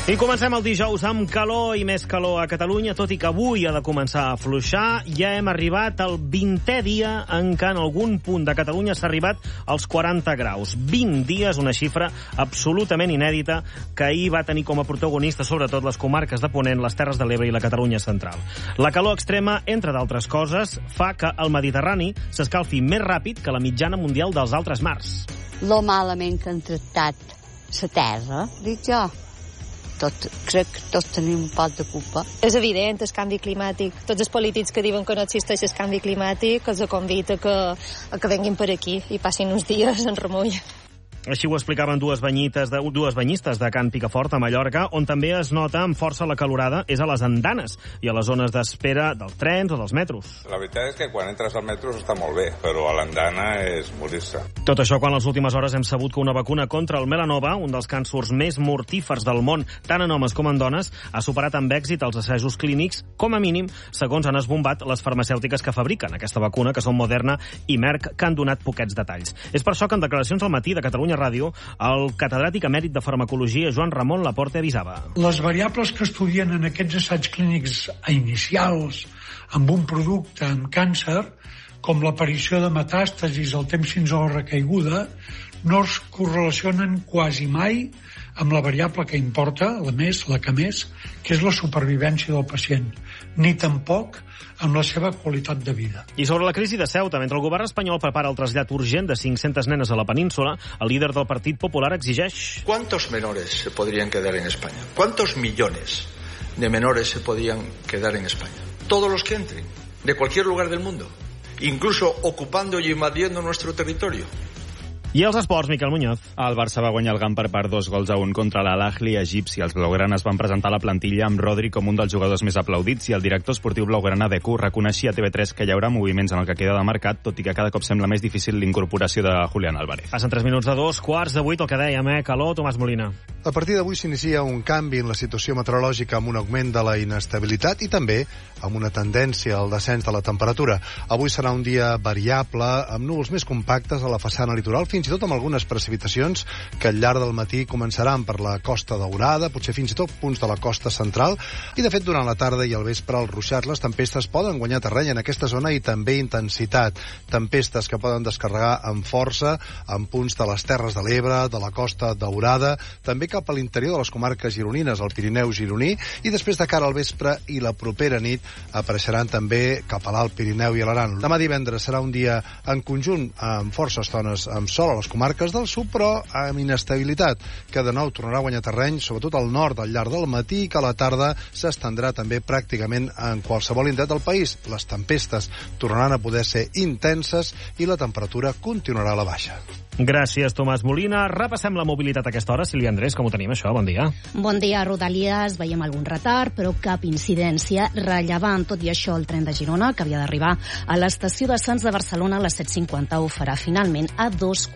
I comencem el dijous amb calor i més calor a Catalunya, tot i que avui ha de començar a afluixar. Ja hem arribat al 20è dia en què en algun punt de Catalunya s'ha arribat als 40 graus. 20 dies, una xifra absolutament inèdita, que ahir va tenir com a protagonista sobretot les comarques de Ponent, les Terres de l'Ebre i la Catalunya central. La calor extrema, entre d'altres coses, fa que el Mediterrani s'escalfi més ràpid que la mitjana mundial dels altres mars. Lo malament que han tractat la terra, dic jo. Crec que tots tenim un pot de culpa. És evident, el canvi climàtic. Tots els polítics que diuen que no existeix el canvi climàtic els convida que venguin per aquí i passin uns dies en remull. Així ho explicaven dues banyistes de Can Picafort, a Mallorca, on també es nota amb força la calorada és a les andanes i a les zones d'espera dels trens o dels metros. La veritat és que quan entres al metro està molt bé, però a l'andana és morir-se. Tot això quan les últimes hores hem sabut que una vacuna contra el melanoma, un dels càncers més mortífers del món, tant en homes com en dones, ha superat amb èxit els assajos clínics, com a mínim, segons han esbombat les farmacèutiques que fabriquen aquesta vacuna, que són Moderna i Merck, que han donat poquets detalls. És per això que en declaracions al matí de Catalunya Ràdio, el catedràtic emèrit de farmacologia Joan Ramon Laporte avisava. Les variables que estudien en aquests assaigs clínics inicials amb un producte amb càncer, com l'aparició de metàstasis al temps fins a la recaiguda, no es correlacionen quasi mai amb la variable que importa, la que més, que és la supervivència del pacient, ni tampoc amb la seva qualitat de vida. I sobre la crisi de Ceuta, mentre el govern espanyol prepara el trasllat urgent de 500 nenes a la península, el líder del Partit Popular exigeix... ¿Cuántos menores se podrían quedar en España? ¿Cuántos millones de menores se podrían quedar en España? Todos los que entren, de cualquier lugar del mundo, incluso ocupando y invadiendo nuestro territorio. I els esports, Miquel Muñoz. El Barça va guanyar el Gamper per 2-1 contra l'Al-Ahly egipci. Els blaugranes van presentar la plantilla amb Rodri com un dels jugadors més aplaudits i el director esportiu blaugrana Deco reconeixia a TV3 que hi haurà moviments en el que queda de mercat, tot i que cada cop sembla més difícil l'incorporació de Julián Álvarez. Passen 3 minuts de 2:15, el que dèiem, calor, Tomàs Molina. A partir d'avui s'inicia un canvi en la situació meteorològica amb un augment de la inestabilitat i també amb una tendència al descens de la temperatura. Avui serà un dia variable, amb núvols més compactes a la façana litoral, fins i tot amb algunes precipitacions que al llarg del matí començaran per la Costa Daurada, potser fins i tot punts de la costa central, i de fet durant la tarda i al vespre als ruixats les tempestes poden guanyar terreny en aquesta zona i també intensitat. Tempestes que poden descarregar amb força en punts de les Terres de l'Ebre, de la Costa Daurada, també cap a l'interior de les comarques gironines, el Pirineu gironí, i després de cara al vespre i la propera nit apareixeran també cap a l'Alt Pirineu i a l'Aran. Demà divendres serà un dia en conjunt amb força estones amb sol a les comarques del sud, però amb inestabilitat, que de nou tornarà a guanyar terreny, sobretot al nord al llarg del matí, i que a la tarda s'estendrà també pràcticament en qualsevol indret del país. Les tempestes tornaran a poder ser intenses i la temperatura continuarà a la baixa. Gràcies, Tomàs Molina. Repassem la mobilitat a aquesta hora. Sílvia Andrés, com ho tenim, això? Bon dia. Bon dia, Rodalies. Veiem algun retard, però cap incidència rellevant. Tot i això, el tren de Girona, que havia d'arribar a l'estació de Sants de Barcelona a les 7:50, ho farà finalment a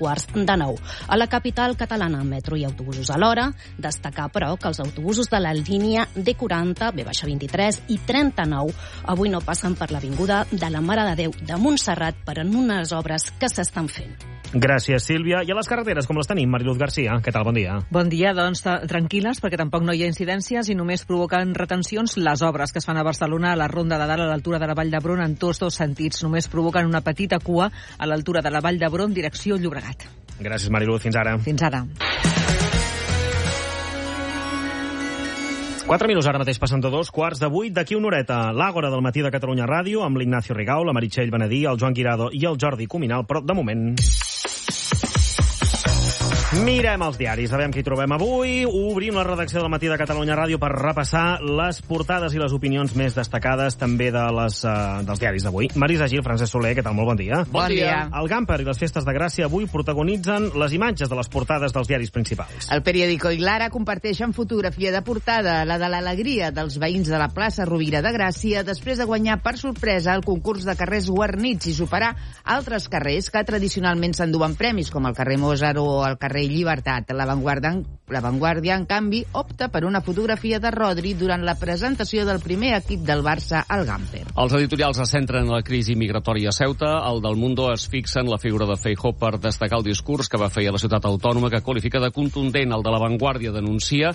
8:45. A la capital catalana, metro i autobusos a l'hora. Destacar, però, que els autobusos de la línia D40, B-23 i 39 avui no passen per l'avinguda de la Mare de Déu de Montserrat per en unes obres que s'estan fent. Gràcies, Sílvia. I a les carreteres, com les tenim? Mariluz Garcia, què tal? Bon dia. Bon dia, doncs tranquil·les, perquè tampoc no hi ha incidències i només provoquen retencions les obres que es fan a Barcelona a la Ronda de Dalt a l'altura de la Vall d'Hebron en tots dos sentits. Només provoquen una petita cua a l'altura de la Vall d'Hebron, direcció Llobregat. Gràcies, Mariluz. Fins ara. Fins ara. 4 minuts, ara mateix passen de 7:45. D'aquí una horeta, l'Àgora del matí de Catalunya Ràdio, amb l'Ignacio Rigau, la Meritxell Benedí, el Joan Guirado i el Jordi Cuminal, però de moment... Mirem els diaris, a veure què hi trobem avui. Obrim la redacció del matí de Catalunya Ràdio per repassar les portades i les opinions més destacades també dels diaris d'avui. Marisa Gil, Francesc Soler, què tal? Molt bon dia. Bon dia. El Gamper i les festes de Gràcia avui protagonitzen les imatges de les portades dels diaris principals. El Periódico i l'Ara comparteixen fotografia de portada, la de l'alegria dels veïns de la plaça Rovira de Gràcia després de guanyar per sorpresa el concurs de carrers guarnits i superar altres carrers que tradicionalment s'enduen premis, com el carrer Mozart o el carrer Llibertat. La Vanguardia, en canvi, opta per una fotografia de Rodri durant la presentació del primer equip del Barça al Gamper. Els editorials es centren en la crisi migratòria a Ceuta. El del Mundo es fixa en la figura de Feijóo per destacar el discurs que va fer a la ciutat autònoma, que qualifica de contundent. El de la Vanguardia denuncia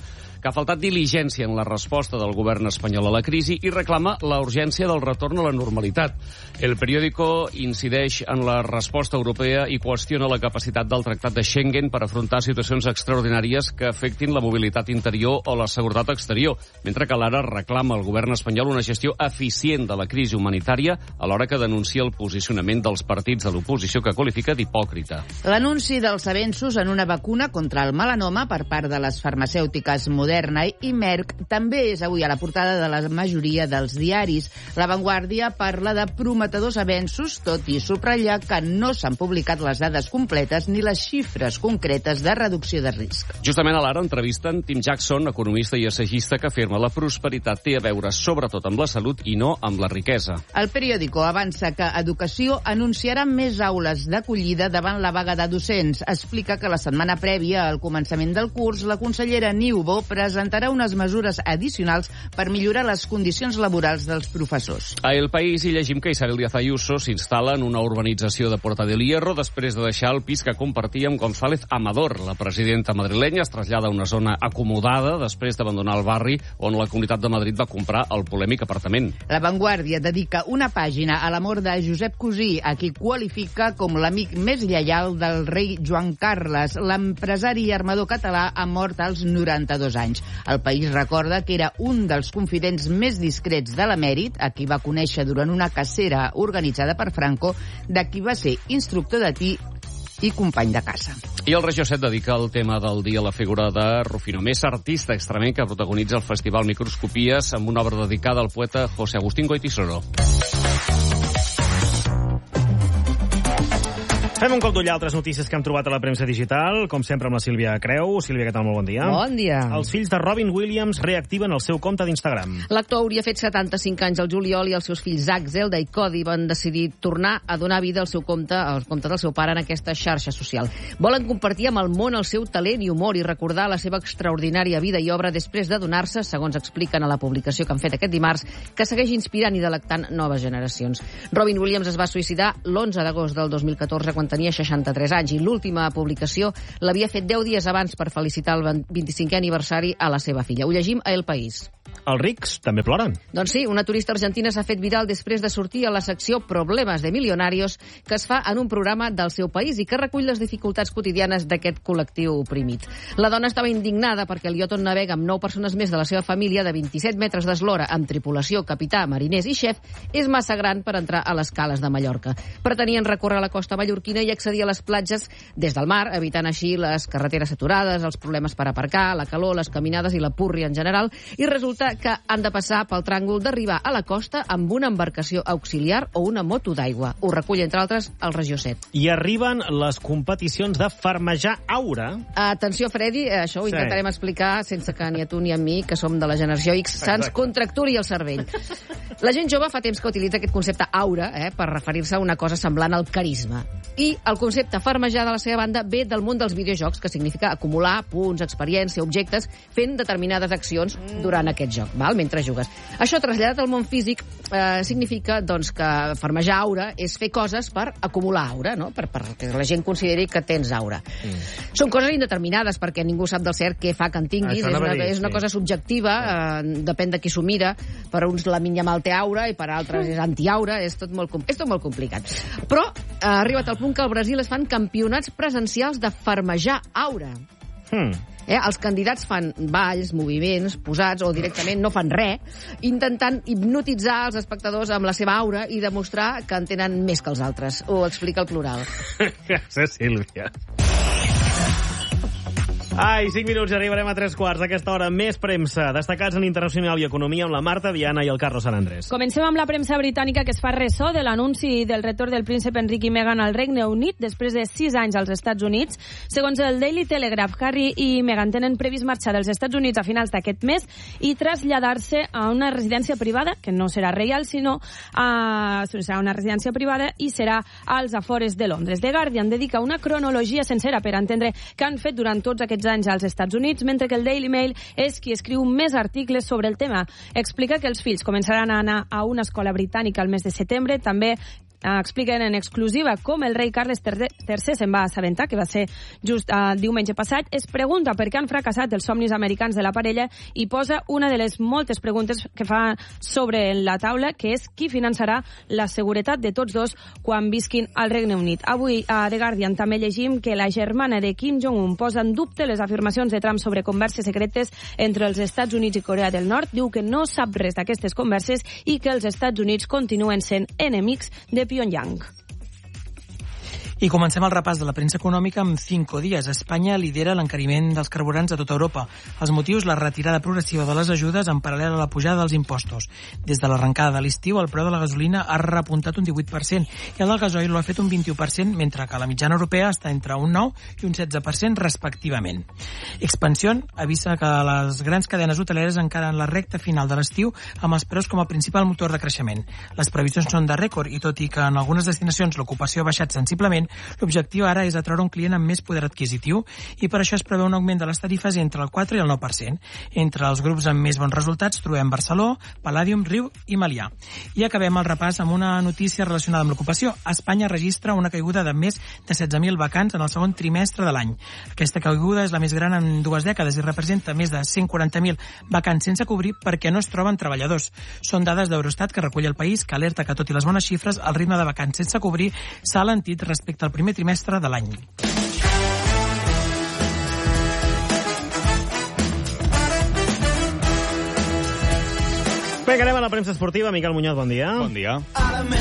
que ha faltat diligència en la resposta del govern espanyol a la crisi i reclama la urgència del retorn a la normalitat. El periòdico incideix en la resposta europea i qüestiona la capacitat del Tractat de Schengen per afrontar situacions extraordinàries que afectin la mobilitat interior o la seguretat exterior, mentre que l'Ara reclama al govern espanyol una gestió eficient de la crisi humanitària, alhora que denuncia el posicionament dels partits de l'oposició que qualifica d'hipòcrita. L'anunci dels avenços en una vacuna contra el melanoma per part de les farmacèutiques Moderna i Merck també és avui a la portada de la majoria dels diaris. La Vanguardia parla de prometedors avenços, tot i subratllar que no s'han publicat les dades completes ni les xifres concretes de reducció de risc. Justament a l'Ara entrevisten Tim Jackson, economista i assagista, que afirma la prosperitat té a veure sobretot amb la salut i no amb la riquesa. El periòdico avança que Educació anunciarà més aules d'acollida davant la vaga de docents. Explica que la setmana prèvia al començament del curs, la consellera Niubó presentarà unes mesures addicionals per millorar les condicions laborals dels professors. A El País hi llegim que Isabel Díaz Ayuso s'instal·la en una urbanització de Puerta del Hierro després de deixar el pis que compartia amb González Amador. La presidenta madrilenya es trasllada a una zona acomodada després d'abandonar el barri on la Comunitat de Madrid va comprar el polèmic apartament. La Vanguardia dedica una pàgina a l'amor de Josep Cosí, a qui qualifica com l'amic més lleial del rei Joan Carles. L'empresari i armador català ha mort als 92 anys. El País recorda que era un dels confidents més discrets de l'emèrit, a qui va conèixer durant una cacera organitzada per Franco, de qui va ser instructor de tir i company de caça. I el Regió 7 dedica el tema del dia a la figura de Rufino Mesa, artista extremeny que protagonitza el festival Microscopies amb una obra dedicada al poeta José Agustín Goytisolo. Fem un cop d'ull a altres notícies que hem trobat a la premsa digital, com sempre amb la Sílvia Creu. Sílvia, què tal? Molt bon dia. Bon dia. Els fills de Robin Williams reactiven el seu compte d'Instagram. L'actor hauria fet 75 anys al juliol i els seus fills Zach, Zelda i Cody van decidir tornar a donar vida al seu compte, al compte del seu pare en aquesta xarxa social. Volen compartir amb el món el seu talent i humor i recordar la seva extraordinària vida i obra després de donar-se, segons expliquen a la publicació que han fet aquest dimarts, que segueix inspirant i delectant noves generacions. Robin Williams es va suïcidar l'11 d'agost del 2014 quan tenia 63 anys i l'última publicació l'havia fet 10 dies abans per felicitar el 25è aniversari a la seva filla. Ho llegim a El País. Els rics també ploren. Doncs sí, una turista argentina s'ha fet viral després de sortir a la secció Problemes de Millonarios que es fa en un programa del seu país i que recull les dificultats quotidianes d'aquest col·lectiu oprimit. La dona estava indignada perquè el iot on navega amb 9 persones més de la seva família de 27 metres d'eslora amb tripulació, capità, mariners i xef és massa gran per entrar a les cales de Mallorca. Pretenien recórrer la costa mallorquina i accedir a les platges des del mar, evitant així les carreteres saturades, els problemes per aparcar, la calor, les caminades i la púrria en general, i resulta que han de passar pel tràngol d'arribar a la costa amb una embarcació auxiliar o una moto d'aigua. Ho recull, entre altres, el Regió 7. I arriben les competicions de farmejar aura. Atenció, Freddy, això ho intentarem explicar sense que ni a tu ni a mi, que som de la generació X, se'ns contracturi el cervell. La gent jove fa temps que utilitza aquest concepte aura per referir-se a una cosa semblant al carisma. I el concepte farmejar, de la seva banda, ve del món dels videojocs, que significa acumular punts, experiència, objectes, fent determinades accions durant aquest joc, mentre jugues. Això, traslladat al món físic, significa que farmejar aura és fer coses per acumular aura, no? perquè la gent consideri que tens aura. Són coses indeterminades, perquè ningú sap del cert què fa que en tinguis. És una cosa subjectiva, depèn de qui s'ho mira. Per uns la minya mal té aura i per altres és antiaura. És tot molt complicat. Però ha arribat al punt que al Brasil es fan campionats presencials de farmejar aura. Els candidats fan balls, moviments, posats o directament no fan res, intentant hipnotitzar els espectadors amb la seva aura i demostrar que en tenen més que els altres. Ho explica el Plural. Gràcies, Sílvia. 5 minuts i arribarem a 3 quarts. A aquesta hora, més premsa. Destacats en internacional i economia amb la Marta Viana i el Carlos San Andrés. Comencem amb la premsa britànica, que es fa ressò de l'anunci del retorn del príncep Enric i Meghan al Regne Unit després de 6 anys als Estats Units. Segons el Daily Telegraph, Harry i Meghan tenen previst marxar dels Estats Units a finals d'aquest mes i traslladar-se a una residència privada, que no serà reial, sinó serà una residència privada i serà als afores de Londres. The Guardian dedica una cronologia sencera per entendre què han fet durant tots aquests anys als Estats Units, mentre que el Daily Mail és qui escriu més articles sobre el tema. Explica que els fills començaran a anar a una escola britànica al mes de setembre, també expliquen en exclusiva com el rei Carles III se'n va assabentar, que va ser just el diumenge passat. Es pregunta per què han fracassat els somnis americans de la parella i posa una de les moltes preguntes que fa sobre la taula, que és qui finançarà la seguretat de tots dos quan visquin al Regne Unit. Avui a The Guardian també llegim que la germana de Kim Jong-un posa en dubte les afirmacions de Trump sobre converses secretes entre els Estats Units i Corea del Nord. Diu que no sap res d'aquestes converses i que els Estats Units continuen sent enemics de Pyongyang. I comencem el repàs de la premsa econòmica amb 5 dies. Espanya lidera l'encariment dels carburants a tota Europa. Els motius, la retirada progressiva de les ajudes en paral·lel a la pujada dels impostos. Des de l'arrencada de l'estiu, el preu de la gasolina ha repuntat un 18% i el del gasoil ho ha fet un 21%, mentre que la mitjana europea està entre un 9 i un 16% respectivament. Expansión avisa que les grans cadenes hoteleres encara en la recta final de l'estiu amb els preus com a principal motor de creixement. Les previsions són de rècord i tot i que en algunes destinacions l'ocupació ha baixat sensiblement, l'objectiu ara és atraure un client amb més poder adquisitiu i per això es preveu un augment de les tarifes entre el 4 i el 9%. Entre els grups amb més bons resultats trobem Barceló, Palladium, Riu i Melià. I acabem el repàs amb una notícia relacionada amb l'ocupació. Espanya registra una caiguda de més de 16.000 vacants en el segon trimestre de l'any. Aquesta caiguda és la més gran en 2 dècades i representa més de 140.000 vacants sense cobrir perquè no es troben treballadors. Són dades d'Eurostat que recull el País, que alerta que tot i les bones xifres, el ritme de vacants sense cobrir s'ha alentit respecte al primer trimestre de l'any. Bé, que anem a la premsa esportiva. Miquel Muñoz, bon dia. Bon dia.